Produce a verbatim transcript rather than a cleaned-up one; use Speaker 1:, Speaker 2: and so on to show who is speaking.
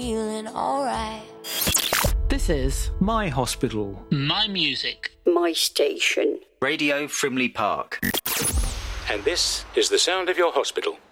Speaker 1: Feeling alright.
Speaker 2: This is
Speaker 3: My Hospital.
Speaker 4: My music.
Speaker 5: My station.
Speaker 6: Radio Frimley Park.
Speaker 7: And this is the sound of your hospital.